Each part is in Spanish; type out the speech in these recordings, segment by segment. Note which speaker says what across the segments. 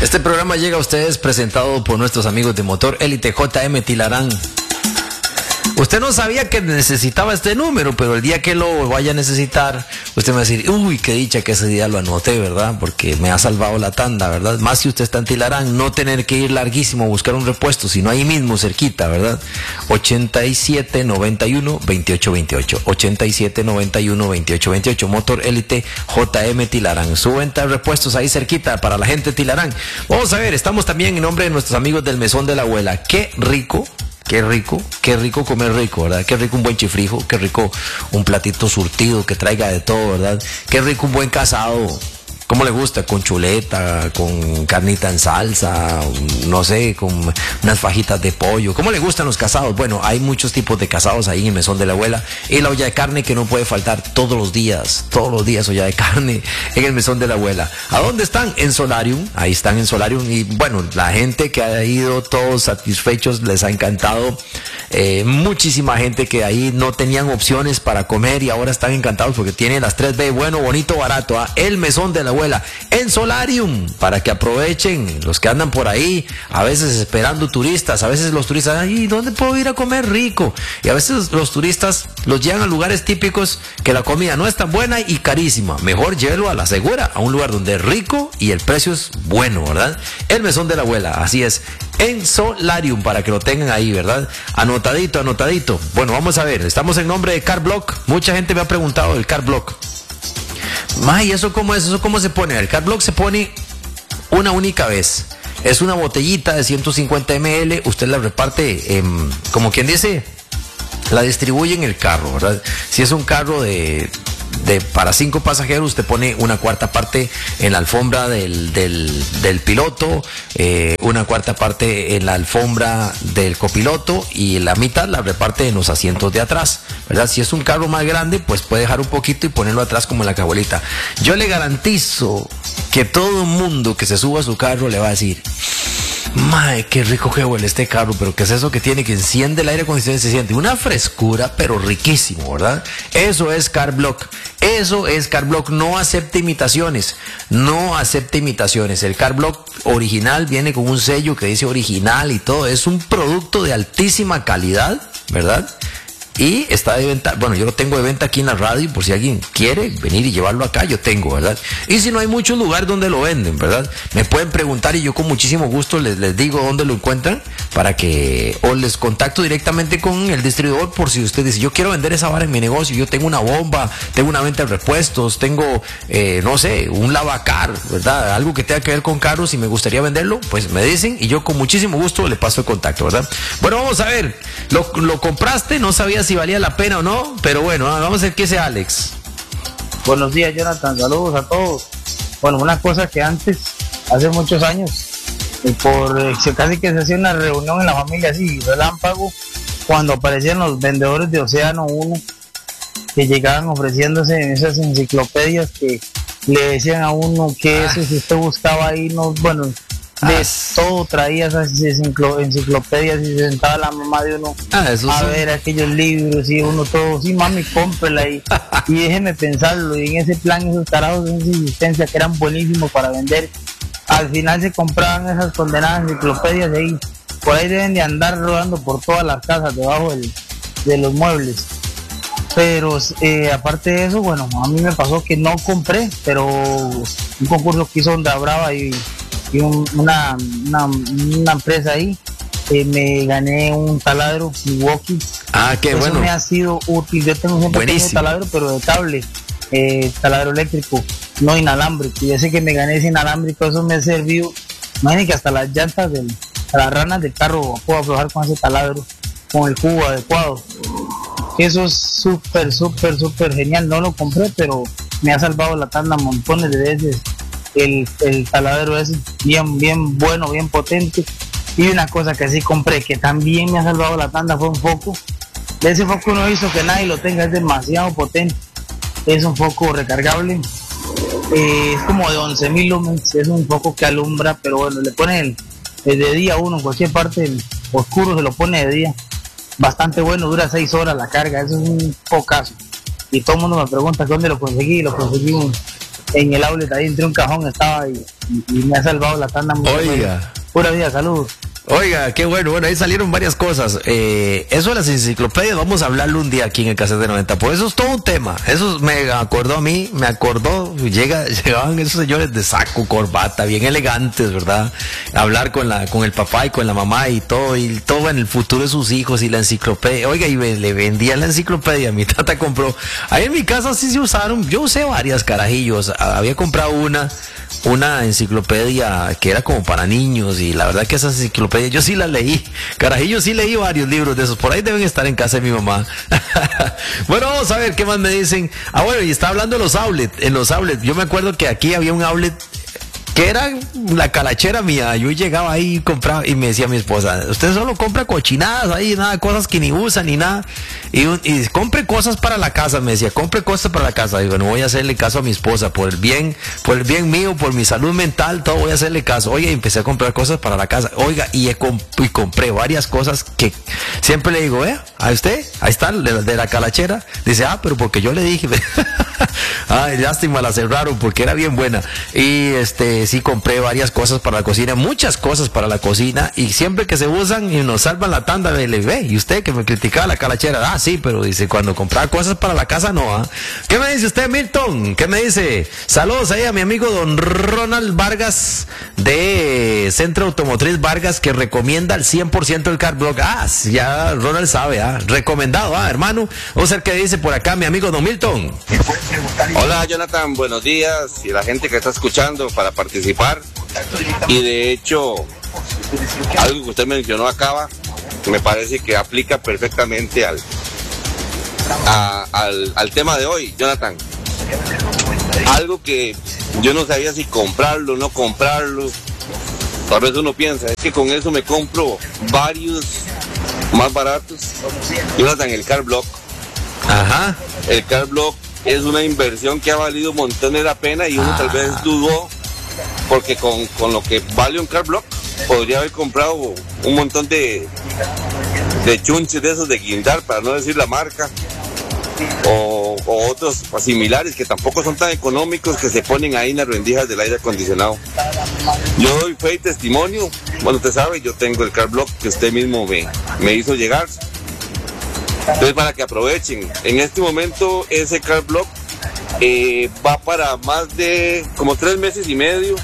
Speaker 1: Este programa llega a ustedes presentado por nuestros amigos de Motor Élite JM Tilarán. Usted no sabía que necesitaba este número, pero el día que lo vaya a necesitar, usted me va a decir, uy, qué dicha que ese día lo anoté, ¿verdad? Porque me ha salvado la tanda, ¿verdad? Más si usted está en Tilarán, no tener que ir larguísimo a buscar un repuesto, sino ahí mismo, cerquita, ¿verdad? 8791-2828. 8791-2828. Motor Élite JM Tilarán. Su venta de repuestos ahí cerquita para la gente de Tilarán. Vamos a ver, estamos también en nombre de nuestros amigos del Mesón de la Abuela. Qué rico comer rico, ¿verdad? Qué rico un buen chifrijo, qué rico un platito surtido que traiga de todo, ¿verdad? Qué rico un buen casado. ¿Cómo le gusta? Con chuleta, con carnita en salsa, no sé, con unas fajitas de pollo. ¿Cómo le gustan los casados? Bueno, hay muchos tipos de casados ahí en el Mesón de la Abuela. Y la olla de carne que no puede faltar todos los días olla de carne en el Mesón de la Abuela. ¿A dónde están? En Solarium, ahí están en Solarium. Y bueno, la gente que ha ido todos satisfechos, les ha encantado. Muchísima gente que ahí no tenían opciones para comer y ahora están encantados porque tienen las 3B, bueno, bonito, barato, ¿eh? El Mesón de la Abuela en Solarium, para que aprovechen los que andan por ahí, a veces esperando turistas, a veces los turistas, ay, ¿dónde puedo ir a comer rico? Y a veces los turistas los llevan a lugares típicos que la comida no es tan buena y carísima. Mejor llévelo a la segura, a un lugar donde es rico y el precio es bueno, ¿verdad? El Mesón de la Abuela, así es, en Solarium, para que lo tengan ahí, ¿verdad? Anotadito. Bueno, vamos a ver, estamos en nombre de Car Block. Mucha gente me ha preguntado del Car Block. ¿Y eso cómo es? ¿Eso cómo se pone? El Car Block se pone una única vez. Es una botellita de 150 ml. Usted la reparte, como quien dice, la distribuye en el carro, ¿verdad? Si es un carro para 5 pasajeros, usted pone una cuarta parte en la alfombra del piloto, una cuarta parte en la alfombra del copiloto y la mitad la reparte en los asientos de atrás, ¿verdad? Si es un carro más grande, pues puede dejar un poquito y ponerlo atrás como en la cajuelita. Yo le garantizo que todo el mundo que se suba a su carro le va a decir, mae, qué rico que huele este carro, pero ¿qué es eso que tiene? Que enciende el aire acondicionado y se siente una frescura, pero riquísimo, ¿verdad? Eso es Car Block. Eso es Car Block. No acepte imitaciones. El Car Block original viene con un sello que dice original y todo. Es un producto de altísima calidad, ¿verdad? Y está de venta, bueno, yo lo tengo de venta aquí en la radio, por si alguien quiere venir y llevarlo acá, yo tengo, ¿verdad? Y si no, hay muchos lugares donde lo venden, ¿verdad? Me pueden preguntar y yo con muchísimo gusto les digo dónde lo encuentran, para que, o les contacto directamente con el distribuidor, por si usted dice, yo quiero vender esa vara en mi negocio, yo tengo una bomba, tengo una venta de repuestos, tengo, no sé, un lavacar, ¿verdad? Algo que tenga que ver con carros y me gustaría venderlo, pues me dicen y yo con muchísimo gusto le paso el contacto, ¿verdad? Bueno, vamos a ver, lo compraste, no sabías si valía la pena o no, pero bueno, vamos a ver qué dice Alex.
Speaker 2: Buenos días, Jonathan, saludos a todos. Bueno, una cosa que antes, hace muchos años, casi que se hacía una reunión en la familia así, relámpago, cuando aparecían los vendedores de Océano 1, que llegaban ofreciéndose en esas enciclopedias que le decían a uno que eso, si usted buscaba ahí, no, bueno, de todo traía esas enciclopedias y se sentaba la mamá de uno a ver aquellos libros y uno todo, sí mami, cómprela y déjeme pensarlo, y en ese plan esos carajos de existencia que eran buenísimos para vender, al final se compraban esas condenadas enciclopedias de ahí, por ahí deben de andar rodando por todas las casas debajo de los muebles. Pero aparte de eso, bueno, a mí me pasó que no compré, pero un concurso que hizo Onda Brava y una empresa ahí, me gané un taladro Milwaukee.
Speaker 1: Qué
Speaker 2: eso
Speaker 1: bueno.
Speaker 2: Me ha sido útil. Yo tengo un pequeño taladro, pero de cable, taladro eléctrico, no inalámbrico. Y ese que me gané ese inalámbrico, eso me ha servido. Imagínense que hasta las llantas las ranas del carro puedo aflojar con ese taladro, con el cubo adecuado. Eso es súper genial. No lo compré, pero me ha salvado la tanda montones de veces. El taladro es bien bueno, bien potente. Y una cosa que sí compré, que también me ha salvado la tanda, fue un foco. De ese foco no he visto que nadie lo tenga, es demasiado potente. Es un foco recargable, es como de 11.000 lumens, es un foco que alumbra, pero bueno, le pone el de día uno, en cualquier parte oscuro se lo pone de día. Bastante bueno, dura 6 horas la carga, eso es un focazo. Y todo el mundo me pregunta dónde lo conseguí en el outlet, ahí entre un cajón estaba y me ha salvado la tanda.
Speaker 1: Oiga.
Speaker 2: Pura vida, saludos.
Speaker 1: Oiga, qué bueno, ahí salieron varias cosas. Eso de las enciclopedias, vamos a hablarlo un día aquí en el Casete 90, pues eso es todo un tema. Eso me acordó a mí, llegaban esos señores de saco, corbata, bien elegantes, ¿verdad? Hablar con el papá y con la mamá y todo en el futuro de sus hijos y la enciclopedia. Oiga, y le vendían la enciclopedia, mi tata compró. Ahí en mi casa sí se usaron, yo usé varias, carajillos. Había comprado una enciclopedia que era como para niños, y la verdad que esa enciclopedia yo sí la leí, carajillo, sí leí varios libros de esos, por ahí deben estar en casa de mi mamá. Bueno, vamos a ver qué más me dicen. Bueno, y está hablando de los outlets. En los outlets, yo me acuerdo que aquí había un outlet que era la calachera mía. Yo llegaba ahí y compraba, y me decía mi esposa, usted solo compra cochinadas ahí, nada, cosas que ni usan ni nada, y compre cosas para la casa, me decía, compre cosas para la casa. Digo, no voy a hacerle caso a mi esposa, por el bien mío, por mi salud mental, todo voy a hacerle caso. Oiga, y empecé a comprar cosas para la casa. Oiga, y compré varias cosas que siempre le digo, a usted, ahí está, de la calachera. Dice, pero porque yo le dije. Ay, lástima, la cerraron porque era bien buena. Y sí compré varias cosas para la cocina, muchas cosas para la cocina, y siempre que se usan y nos salvan la tanda de ve, y usted que me criticaba la calachera, sí, pero dice, cuando compraba cosas para la casa no. ¿Qué me dice usted, Milton? ¿Qué me dice? Saludos ahí a mi amigo don Ronald Vargas de Centro Automotriz Vargas, que recomienda al 100% el CarBlock. Ya Ronald sabe, recomendado, hermano. Vamos a ver qué dice por acá mi amigo don Milton.
Speaker 3: Hola, Jonathan, buenos días, y la gente que está escuchando para participar. Y de hecho, algo que usted mencionó acá me parece que aplica perfectamente al tema de hoy, Jonathan. Algo que yo no sabía si comprarlo o no comprarlo. Tal vez uno piensa, es que con eso me compro varios más baratos. Jonathan, el CarBlock.
Speaker 1: Ajá.
Speaker 3: El CarBlock es una inversión que ha valido un montón de la pena, y uno tal vez dudó, porque con lo que vale un CarBlock podría haber comprado un montón de chunches de esos de guindar, para no decir la marca, o otros similares que tampoco son tan económicos, que se ponen ahí en las rendijas del aire acondicionado. Yo doy fe y testimonio. Bueno, usted sabe, yo tengo el CarBlock que usted mismo me hizo llegar. Entonces, para que aprovechen, en este momento ese CarBlock va para más de como 3 meses y medio,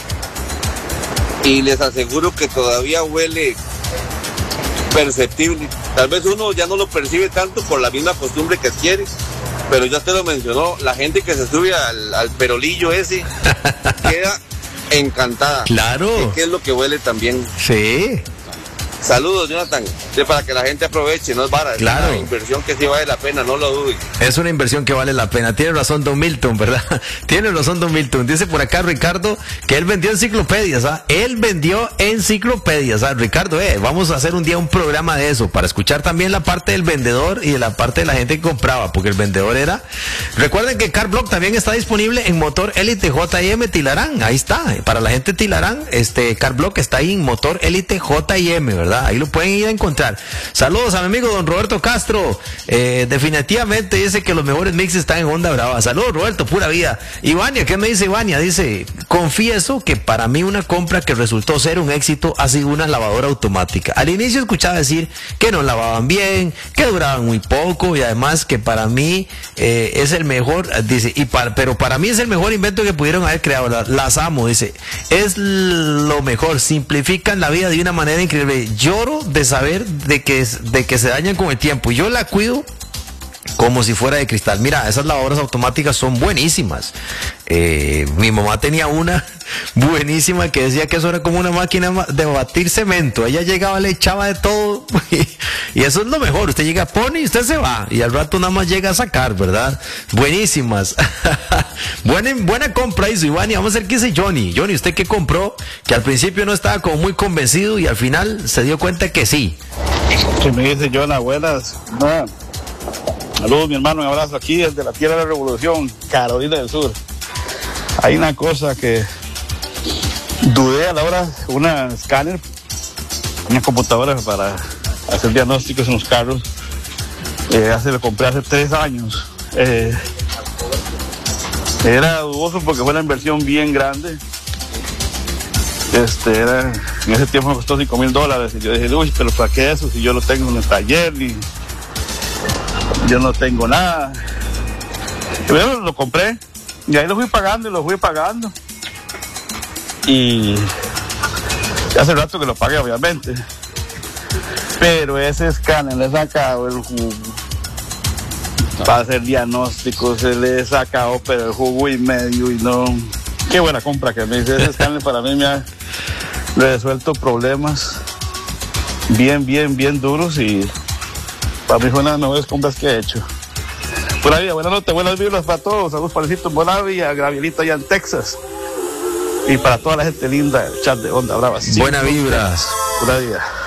Speaker 3: y les aseguro que todavía huele perceptible. Tal vez uno ya no lo percibe tanto por la misma costumbre que adquiere, pero ya te lo mencionó, la gente que se sube al perolillo ese queda encantada.
Speaker 1: Claro.
Speaker 3: ¿Qué es lo que huele también?
Speaker 1: Sí.
Speaker 3: Saludos, Jonathan. Para que la gente aproveche, no es barato.
Speaker 1: Claro.
Speaker 3: Es una inversión que sí vale la pena, no lo dudes.
Speaker 1: Es una inversión que vale la pena. Tiene razón don Milton, ¿verdad? Tiene razón don Milton. Dice por acá Ricardo que él vendió enciclopedias, Él vendió enciclopedias, Ricardo, vamos a hacer un día un programa de eso, para escuchar también la parte del vendedor y de la parte de la gente que compraba, porque el vendedor era... Recuerden que CarBlock también está disponible en motor Elite J&M Tilarán. Ahí está. Para la gente Tilarán, CarBlock está ahí en motor Elite J&M, ¿verdad? Ahí lo pueden ir a encontrar. Saludos a mi amigo don Roberto Castro. Definitivamente dice que los mejores mixes están en Honda Brava. Saludos, Roberto, pura vida. Ivania, ¿qué me dice Ivania? Dice, confieso que para mí una compra que resultó ser un éxito ha sido una lavadora automática. Al inicio escuchaba decir que no lavaban bien, que duraban muy poco, y además que para mí es el mejor, dice, pero para mí es el mejor invento que pudieron haber creado. Las amo, dice. Es lo mejor, simplifican la vida de una manera increíble. Lloro de saber de que se dañan con el tiempo, y yo la cuido como si fuera de cristal. Mira, esas lavadoras automáticas son buenísimas. Mi mamá tenía una buenísima que decía que eso era como una máquina de batir cemento. Ella llegaba, le echaba de todo y eso es lo mejor. Usted llega, pone y usted se va, y al rato nada más llega a sacar, ¿verdad? Buenísimas. Buena compra hizo Iván. Y vamos a ver qué dice Johnny. Johnny, ¿usted qué compró? Que al principio no estaba como muy convencido y al final se dio cuenta que sí.
Speaker 4: ¿Qué me dice Jonah? Buenas. Saludos, mi hermano, un abrazo aquí desde la Tierra de la Revolución, Carolina del Sur. Hay una cosa que dudé a la hora, una escáner, una computadora para hacer diagnósticos en los carros. Lo compré hace 3 años. Era dudoso porque fue una inversión bien grande. En ese tiempo me costó $5,000 y yo dije, uy, pero ¿para qué eso? Si yo lo tengo en el taller y yo no tengo nada. Pero lo compré y ahí lo fui pagando y hace rato que lo pagué, obviamente, pero ese escáner le he sacado el jugo para hacer diagnósticos, se le he sacado pero el jugo y medio y no. Qué buena compra que me hice. Ese escáner para mí me ha resuelto problemas bien duros y para mí fue una de las mejores compras que he hecho. Pura vida, buenas noches, buenas vibras para todos. Saludos para Lecito en Moravia, Gabrielito allá en Texas. Y para toda la gente linda del chat de Onda Brava.
Speaker 1: Buenas vibras.
Speaker 4: Pura vida.